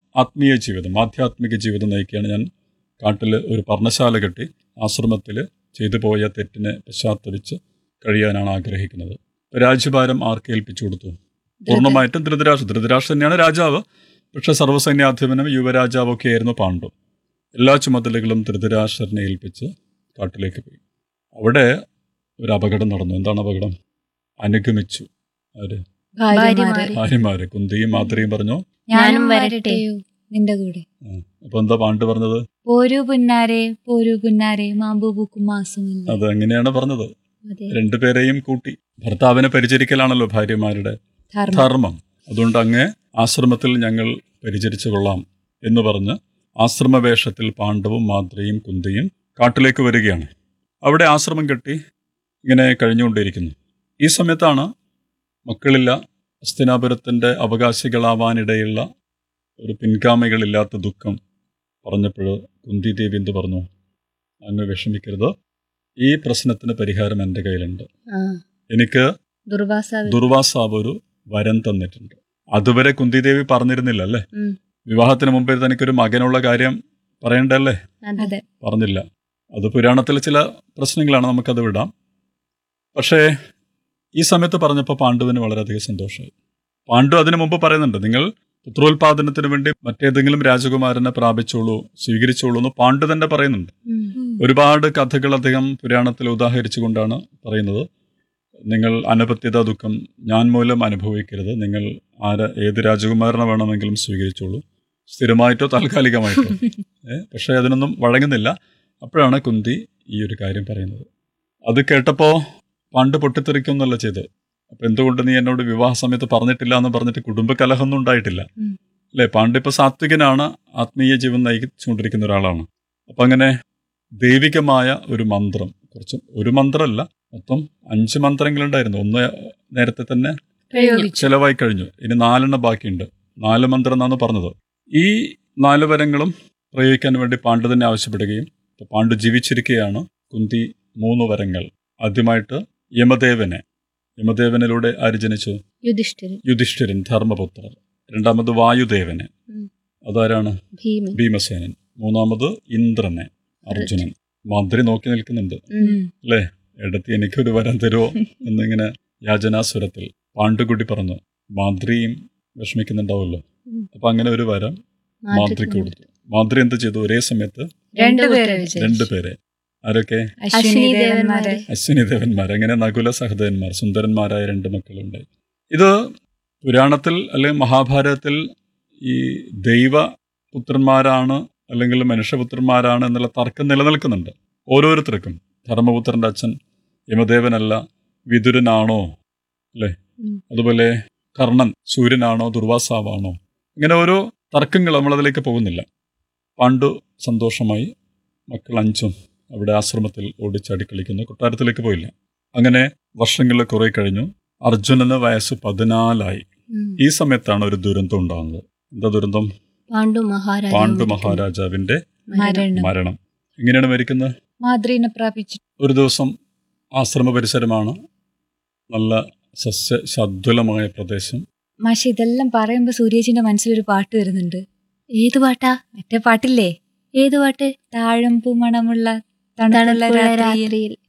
ആത്മീയ ജീവിതം, ആധ്യാത്മിക ജീവിതം നയിക്കുകയാണ്. ഞാൻ കാട്ടിൽ ഒരു പർണശാല കെട്ടി ആശ്രമത്തിൽ ചെയ്തു പോയ തെറ്റിനെ പശ്ചാത്തപിച്ച് കഴിയാനാണ് ആഗ്രഹിക്കുന്നത്. രാജ്യഭാരം ആർക്ക് ഏൽപ്പിച്ചു കൊടുത്തു? പൂർണ്ണമായിട്ടും ധൃതരാഷ്ട്രം തന്നെയാണ് രാജാവ്. പക്ഷെ സർവ്വസൈന്യാധിപനും യുവരാജാവും ഒക്കെ ആയിരുന്നു പാണ്ഡു. എല്ലാ ചുമതലകളും ധൃതരാഷ്ട്രനെ ഏൽപ്പിച്ച് കാട്ടിലേക്ക് പോയി. അവിടെ ഒരു അപകടം നടന്നു. എന്താണ് അപകടം? അനുഗമിച്ചു അവര് ഭാര്യമാര്. കുന്തിയും മാദ്രിയും പറഞ്ഞു, ഞാനും വരട്ടെയോ നിന്റെ കൂടെ. അപ്പൊ എന്താ പാണ്ഡു പറഞ്ഞത്? പോരൂ പുന്നാരെ മാമ്പൂ പൂക്കും മാസമില്ല. അത് അങ്ങനെയാണ് പറഞ്ഞത്. രണ്ടുപേരെയും കൂട്ടി. ഭർത്താവിനെ പരിചരിക്കലാണല്ലോ ഭാര്യമാരുടെ ധർമ്മം. അതുകൊണ്ട് അങ്ങ് ആശ്രമത്തിൽ ഞങ്ങൾ പരിചരിച്ചു കൊള്ളാം എന്ന് പറഞ്ഞ് ആശ്രമവേഷത്തിൽ പാണ്ഡവും മാദ്രിയും കുന്തിയും കാട്ടിലേക്ക് വരികയാണ്. അവിടെ ആശ്രമം കെട്ടി ഇങ്ങനെ കഴിഞ്ഞുകൊണ്ടിരിക്കുന്നു. ഈ സമയത്താണ് മക്കളില്ല, ഹസ്തിനാപുരത്തിൻ്റെ അവകാശികളാവാനിടയുള്ള ഒരു പിൻഗാമികളില്ലാത്ത ദുഃഖം പറഞ്ഞപ്പോൾ കുന്തി ദേവി എന്ത് പറഞ്ഞു? അങ്ങ് വിഷമിക്കരുത്, ഈ പ്രശ്നത്തിന് പരിഹാരം എൻ്റെ കയ്യിലുണ്ട്. എനിക്ക് ദുർവാസാവ് ഒരു വരം തന്നിട്ടുണ്ട്. അതുവരെ കുന്തിദേവി പറഞ്ഞിരുന്നില്ല അല്ലേ? വിവാഹത്തിന് മുമ്പേ തനിക്കൊരു മകനുള്ള കാര്യം പറയണ്ടല്ലേ? പറഞ്ഞില്ല. അത് പുരാണത്തിലെ ചില പ്രശ്നങ്ങളാണ്, നമുക്കത് വിടാം. പക്ഷേ ഈ സമയത്ത് പറഞ്ഞപ്പോൾ പാണ്ഡുവിന് വളരെയധികം സന്തോഷമായി. പാണ്ഡു അതിനു മുമ്പ് പറയുന്നുണ്ട്, നിങ്ങൾ പുത്രോത്പാദനത്തിന് വേണ്ടി മറ്റേതെങ്കിലും രാജകുമാരനെ പ്രാപിച്ചോളൂ, സ്വീകരിച്ചോളൂ എന്ന് പാണ്ഡു തന്നെ പറയുന്നുണ്ട്. ഒരുപാട് കഥകൾ അദ്ദേഹം പുരാണത്തിൽ ഉദാഹരിച്ചുകൊണ്ടാണ് പറയുന്നത്. നിങ്ങൾ അനപത്യത ദുഃഖം ഞാൻ മൂലം അനുഭവിക്കരുത്, നിങ്ങൾ ഏത് രാജകുമാരനെ വേണമെങ്കിലും സ്വീകരിച്ചോളൂ, സ്ഥിരമായിട്ടോ താൽക്കാലികമായിട്ടോ. പക്ഷേ അതിനൊന്നും വഴങ്ങുന്നില്ല. അപ്പോഴാണ് കുന്തി ഈ ഒരു കാര്യം പറയുന്നത്. അത് കേട്ടപ്പോൾ പാണ്ഡു പൊട്ടിത്തെറിക്കൊന്നുമല്ല ചെയ്ത്. അപ്പം എന്തുകൊണ്ട് നീ എന്നോട് വിവാഹ സമയത്ത് പറഞ്ഞിട്ടില്ല എന്ന് പറഞ്ഞിട്ട് കുടുംബകലഹമൊന്നും ഉണ്ടായിട്ടില്ല അല്ലേ? പാണ്ഡു ഇപ്പോൾ സാത്വികനാണ്, ആത്മീയ ജീവൻ നയിച്ചുകൊണ്ടിരിക്കുന്ന ഒരാളാണ്. അപ്പം അങ്ങനെ ദൈവികമായ ഒരു മന്ത്രം, ഒരു മന്ത്രമല്ല, മൊത്തം 5 മന്ത്രങ്ങളുണ്ടായിരുന്നു. 1 നേരത്തെ തന്നെ ചെലവായി കഴിഞ്ഞു. ഇനി 4 ബാക്കിയുണ്ട്. 4 മന്ത്രം എന്നാണ് പറഞ്ഞത്. ഈ 4 വരങ്ങളും പ്രയോഗിക്കാൻ വേണ്ടി പാണ്ഡു തന്നെ ആവശ്യപ്പെടുകയും പാണ്ഡു ജീവിച്ചിരിക്കുകയാണ്. കുന്തി 3 വരങ്ങൾ. ആദ്യമായിട്ട് യമദേവനിലൂടെ ആര് ജനിച്ചു? യുധിഷ്ഠിരൻ, ധർമ്മപുത്രർ. രണ്ടാമത് വായുദേവന്, അതാരാണ്? ഭീമസേനൻ. മൂന്നാമത് ഇന്ദ്രനെ, അർജുനൻ. മാദ്രി നോക്കി നിൽക്കുന്നുണ്ട് അല്ലേ? എടുത്ത് എനിക്കൊരു വരം തരുമോ എന്നിങ്ങനെ യാചനാസുരത്തിൽ പാണ്ഡുകുട്ടി പറഞ്ഞു. മാദ്രിയും വിഷമിക്കുന്നുണ്ടാവുമല്ലോ. അപ്പൊ അങ്ങനെ ഒരു വരം മാദ്രിക്ക് കൊടുത്തു. മാദ്രി എന്ത് ചെയ്തു? ഒരേ സമയത്ത് 2 പേരെ. ആരൊക്കെ? അശ്വിനി ദേവന്മാർ. അങ്ങനെ നകുല സഹദേവന്മാർ, സുന്ദരന്മാരായ 2 മക്കളുണ്ടായി. ഇത് പുരാണത്തിൽ അല്ലെങ്കിൽ മഹാഭാരതത്തിൽ ഈ ദൈവപുത്രന്മാരാണ് അല്ലെങ്കിൽ മനുഷ്യപുത്രന്മാരാണ് എന്നുള്ള തർക്കം നിലനിൽക്കുന്നുണ്ട് ഓരോരുത്തർക്കും. ധർമ്മപുത്രന്റെ അച്ഛൻ യമദേവനല്ല, വിതുരനാണോ അല്ലേ? അതുപോലെ കർണൻ സൂര്യനാണോ ദുർവാസാവാണോ? ഇങ്ങനെ ഓരോ തർക്കങ്ങൾ, നമ്മളതിലേക്ക് പോകുന്നില്ല. പാണ്ഡു സന്തോഷമായി, മക്കൾ 5 അവിടെ ആശ്രമത്തിൽ ഓടിച്ചാടി കളിക്കുന്നു. കൊട്ടാരത്തിലേക്ക് പോയില്ല. അങ്ങനെ വർഷങ്ങളിൽ കുറെ കഴിഞ്ഞു. അർജുനന് വയസ്സ് 14 ഈ സമയത്താണ് ഒരു ദുരന്തം ഉണ്ടാകുന്നത്. എന്താ ദുരന്തം? പാണ്ഡു മഹാരാജാവിന്റെ മരണം. എങ്ങനെയാണ് മരിക്കുന്നത്? മാദ്രീനെ പ്രാപിച്ചു. ഒരു ദിവസം ആശ്രമ പരിസരമാണ്, നല്ല സസ്യശാദ്വലമായ പ്രദേശം. മാഷെ, ഇതെല്ലാം പറയുമ്പോ സൂര്യേജിന്റെ മനസ്സിലൊരു പാട്ട് വരുന്നുണ്ട്. ഏത് പാട്ടാ? മറ്റേ പാട്ടില്ലേ? ഏത് പാട്ട്? താഴമ്പൂ മണമുള്ള തണുപ്പുള്ള രാത്രിയിൽ